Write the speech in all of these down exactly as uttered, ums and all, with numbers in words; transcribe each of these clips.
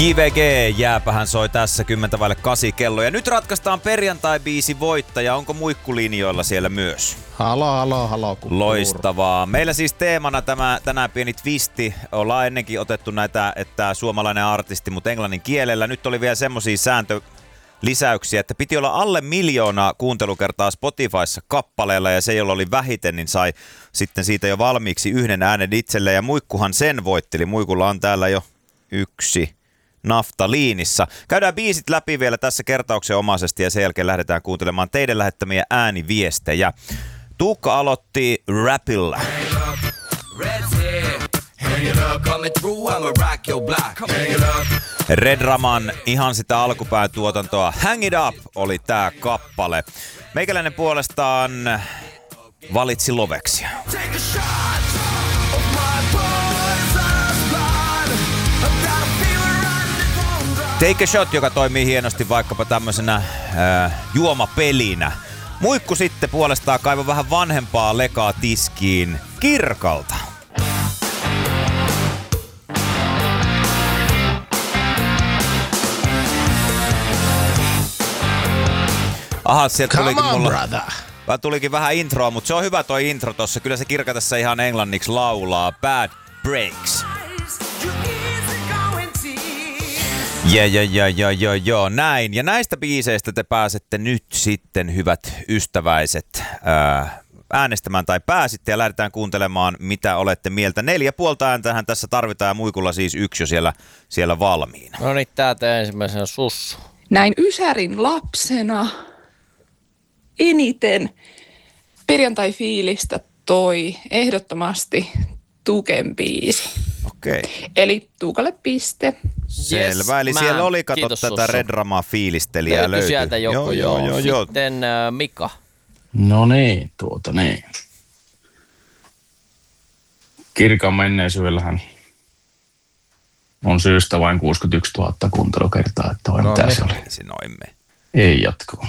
J V G, jääpähän soi tässä kymmentä vaille kasi kello. Ja nyt ratkaistaan perjantai-biisi voittaja. Onko muikkulinjoilla siellä myös? Halo, halo, halo. Loistavaa. Meillä siis teemana tämä tänään pieni twisti. Ollaan ennenkin otettu näitä, että suomalainen artisti, mutta englannin kielellä. Nyt oli vielä semmosia sääntölisäyksiä, että piti olla alle miljoonaa kuuntelukertaa Spotifyssa kappaleella, ja se, jolla oli vähiten, niin sai sitten siitä jo valmiiksi yhden äänen itselleen. Ja Muikkuhan sen voitteli. Muikulla on täällä jo yksi naftaliinissa. Käydään biisit läpi vielä tässä kertauksen omaisesti, ja sen jälkeen lähdetään kuuntelemaan teidän lähettämiä ääniviestejä. Tuukka aloitti rapilla. Red Raman ihan sitä alkupään tuotantoa Hang It Up oli tää kappale. Meikäläinen puolestaan valitsi Loveksia. Take a Shot, joka toimii hienosti vaikkapa tämmöisenä äh, juomapelinä. Muikku sitten puolestaan kaivoi vähän vanhempaa lekaa tiskiin Kirkalta. Aha, sieltä tulikin on, mulla... brother. Tulikin vähän introa, mutta se on hyvä toi intro tossa. Kyllä se Kirka tässä ihan englanniksi laulaa. Bad Breaks. Ja, ja, ja, ja, ja, ja, näin. Ja näistä biiseistä te pääsette nyt sitten, hyvät ystäväiset, ää, äänestämään tai pääsitte, ja lähdetään kuuntelemaan, mitä olette mieltä. Neljä puolta ääntähän tässä tarvitaan, ja Muikulla siis yksi jo siellä, siellä valmiina. No niin, täältä ensimmäisenä Sussu. Näin Ysärin lapsena eniten perjantai-fiilistä toi ehdottomasti Tuken biisi. Okei. Eli Tuukalle piste. Selvä, eli Yes, siellä oli, kato kiitos, tätä Sussu. Red Ramaa fiilistelijää löytyi. Löytyi sieltä joku, joo. joo, joo, joo. Sitten äh, Mika. No niin, tuota niin. Kirkan menneisyyllähän on syystä vain kuusikymmentäyksituhatta kuuntelukertaa, että vai No mitä niin. se oli. Sinoimme. Ei jatkuu.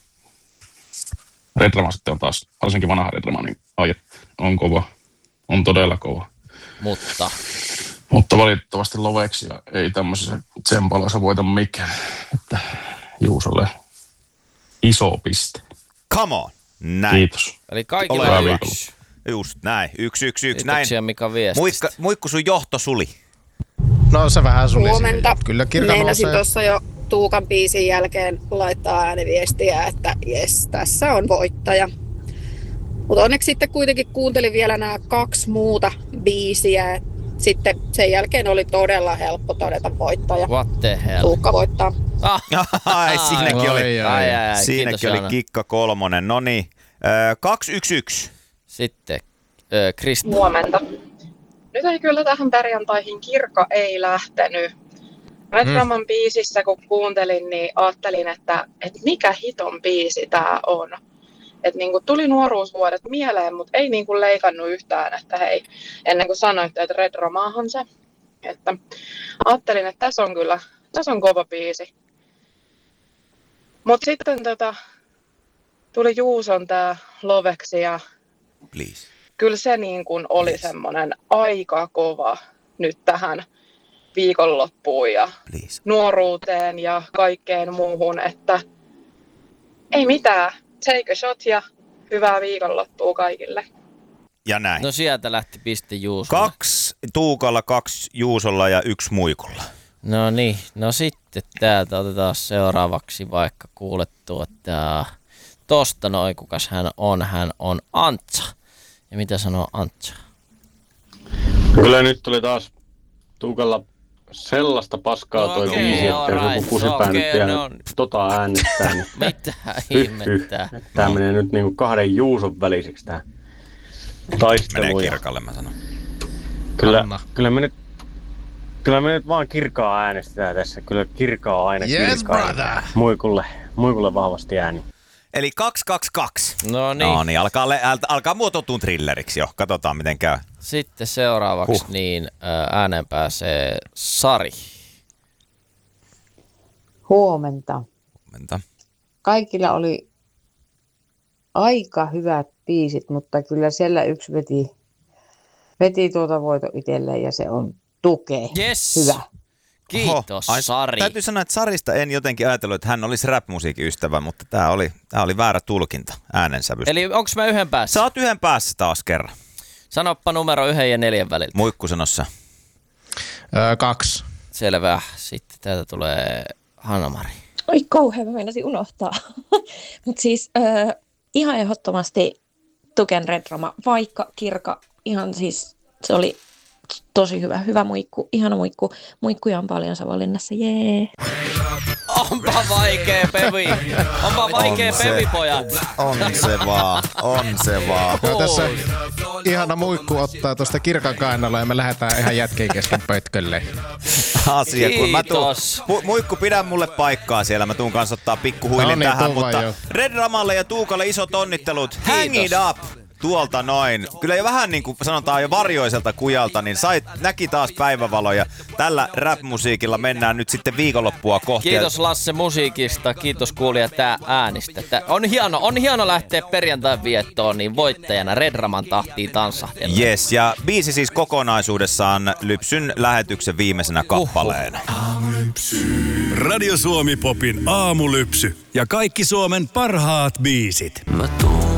Red Rama sitten on taas, varsinkin vanha Red Rama, niin ai, on kova. On todella kova. Mutta Mutta valitettavasti Loveksia ei tämmöisessä tsempalassa voita mikään. Että Juusolle iso piste. Come on. Näin. Kiitos. eli kaikilla Ole on hyvä. yksi. Just näin. Yksi, yksi, yksi. Näin. Kiitoksia Mika viestistä. Muikka, muikku sun johto suli. No se vähän suli. Huomenta. Kyllä Kirka Meinasin nousee. tuossa jo Tuukan biisin jälkeen laittaa ääniviestiä, että jes, tässä on voittaja. Mutta onneksi sitten kuitenkin kuuntelin vielä nämä kaksi muuta biisiä. Sitten sen jälkeen oli todella helppo todeta voittaja. What the hell? Tuukka voittaa. Ah, Ai, siinäkin Ai, oli, ai, ai, ai, ai. siinäkin Kiitos, oli Anna. kikka kolmonen. No niin, kaksi yksi yksi. Sitten äh, Krista. Huomenta. Nyt ei kyllä tähän perjantaihin Kirkka ei lähtenyt. Red Mm. Raman biisissä kun kuuntelin, niin ajattelin, että, että mikä hiton biisi tää on. Että niin kuin tuli nuoruusvuodet mieleen, mutta ei niin kuin leikannut yhtään, että hei, ennen kuin sanoitte, että Red Ramaahan se. Että ajattelin, että tässä on kyllä, tässä on kova biisi. Mutta sitten tota, tuli Juuson tää Loveksi ja Please. kyllä se niin kuin oli semmoinen aika kova nyt tähän viikonloppuun ja Please. nuoruuteen ja kaikkeen muuhun, että ei mitään, take a shot ja hyvää viikonloppua kaikille. Ja näin. No sieltä lähti piste Juusolle. Kaksi Tuukalla, kaksi Juusolla ja yksi Muikulla. No niin, no sitten täältä otetaan seuraavaksi vaikka kuulettua tää. Tosta noin, kukas hän on, hän on Antsa. Ja mitä sanoo Antsa? Kyllä nyt tuli taas Tuukalla sellaista paskaa toi Okei, biisi, että jos alright. joku kusipää nyt Okei, vielä no. tota äänestää, niin Mitä hyh, ihmettää? hyh. Tää menee nyt niinku kahden Juuson väliseksi tää taistelu. Menee ja Kirkalle, mä sanon. Kyllä, Anna. kyllä me nyt Kyllä me nyt vaan Kirkaa äänestetään tässä. Kyllä Kirkaa on aina Yes, Kirkaa. brother. Muikulle, muikulle vahvasti ääni. Eli kaksi kaksi kaksi. No niin. No niin, alkaa, le- alkaa muotoutua thrilleriksi jo. Katsotaan miten käy. Sitten seuraavaksi Huh. niin ää, ääneen pääsee Sari. Huomenta. Menta. Kaikilla oli aika hyvät biisit, mutta kyllä siellä yksi veti, veti tuota voito itselleen ja se on Tuke. Yes. Hyvä. Kiitos, Ai, Sari. Täytyy sanoa, että Sarista en jotenkin ajatellut, että hän olisi rap-musiikin ystävä, mutta tämä oli, tää oli väärä tulkinta äänensävystä. Eli onko mä yhden päässä? Sä oot yhden päässä taas kerran. Sanoppa numero yhden ja neljän välillä. Muikkusanossa. Öö, kaksi. Selvä. Sitten täältä tulee Hanna-Mari. Oi kauhean, mä meinasin unohtaa. Mutta siis äh, ihan ehdottomasti Tuken Red Rama, vaikka Kirka, ihan siis se oli tosi hyvä, hyvä muikku, ihana muikku. Muikkuja on paljon Savonlinnassa, jee. Onpa vaikee pevi, onpa vaikee on se, pevi, pojat. On se vaan, on se vaan. No, tässä ihana muikku ottaa tuosta Kirkan kainaloa ja me lähdetään ihan jätkien kesken pötkölle. Asia, kun mä tuun, Kiitos. mu, muikku, pidä mulle paikkaa siellä, mä tuun kanssa ottaa pikkuhuilin No niin, tähän, tuu vaan mutta jo. Red Ramalle ja Tuukalle isot onnittelut. Hang it up! Tuolta noin. Kyllä jo vähän niin kuin sanotaan jo varjoiselta kujalta, niin sait, näki taas päivävaloja. Tällä rap-musiikilla mennään nyt sitten viikonloppua kohti. Kiitos Lasse musiikista, kiitos kuulija tää äänistä. Tää on hieno, on hieno lähteä perjantain viettoon, niin voittajana Red Raman tahtiin tanssahdella. Yes, ja biisi siis kokonaisuudessaan Lypsyn lähetyksen viimeisenä kappaleena. Radio Suomi Popin aamulypsy ja kaikki Suomen parhaat biisit. Mä tuun